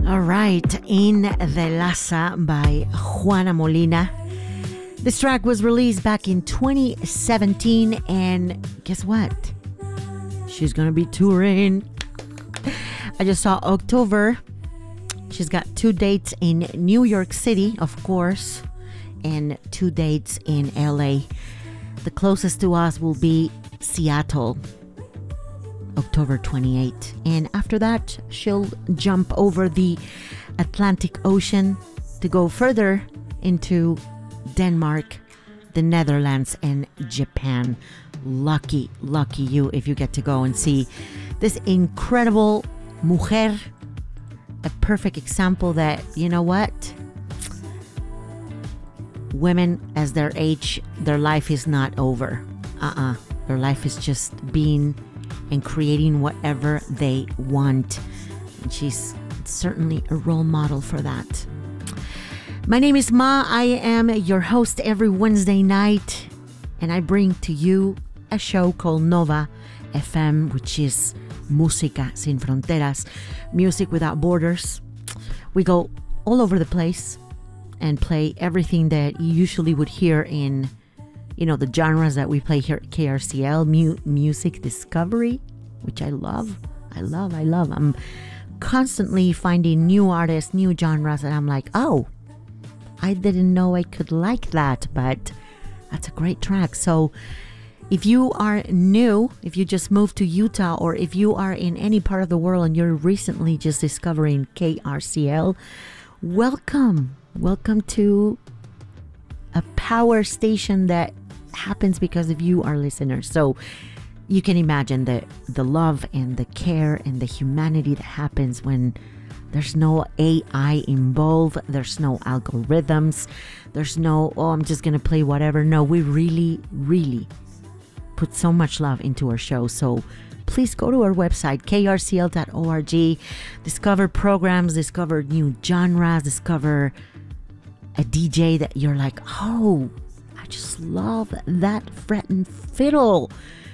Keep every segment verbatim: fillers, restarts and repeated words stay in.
All right, In the Laza by Juana Molina. This track was released back in twenty seventeen, and guess what? She's gonna be touring. I just saw October. She's got two dates in New York City, of course, and two dates in L A. The closest to us will be Seattle, October twenty-eighth. And after that, she'll jump over the Atlantic Ocean to go further into Denmark, the Netherlands, and Japan. Lucky, lucky you if you get to go and see this incredible mujer. A perfect example that, you know what? Women, as their age, their life is not over. Uh-uh. Their life is just being and creating whatever they want. And she's certainly a role model for that. My name is Ma. I am your host every Wednesday night, and I bring to you a show called Nova F M, which is Música Sin Fronteras, music without borders. We go all over the place and play everything that you usually would hear in, you know, the genres that we play here at K R C L, mu- music discovery, which I love. I love, I love. I'm constantly finding new artists, new genres, and I'm like, oh, I didn't know I could like that, but that's a great track. So if you are new, if you just moved to Utah, or if you are in any part of the world and you're recently just discovering K R C L, welcome. Welcome to a power station that happens because of you, our listeners. So you can imagine the, the love and the care and the humanity that happens when there's no A I involved. There's no algorithms. There's no, oh, I'm just going to play whatever. No, we really, really put so much love into our show. So please go to our website, k r c l dot org. Discover programs, discover new genres, discover a D J that you're like, oh, I just love that fret and fiddle.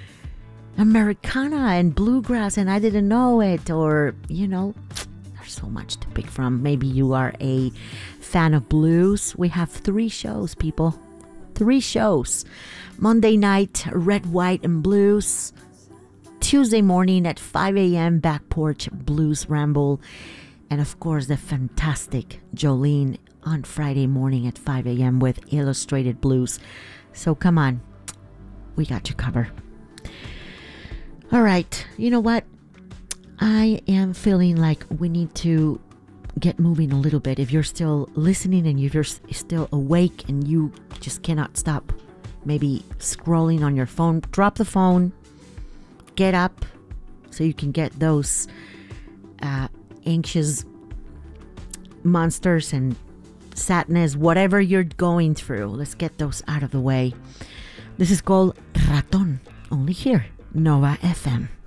Americana and bluegrass, and I didn't know it. Or, you know, there's so much to pick from. Maybe you are a fan of blues. We have three shows, people. Three shows. Monday night, Red, White, and Blues. Tuesday morning at five a.m., Back Porch Blues Ramble. And of course, the fantastic Jolene on Friday morning at five a.m. with Illustrated Blues. So come on, we got you covered. All right, you know what? I am feeling like we need to get moving a little bit. If you're still listening and if you're still awake and you just cannot stop maybe scrolling on your phone, drop the phone, get up so you can get those uh, anxious monsters and sadness, whatever you're going through. Let's get those out of the way. This is called Raton, only here, Nova F M.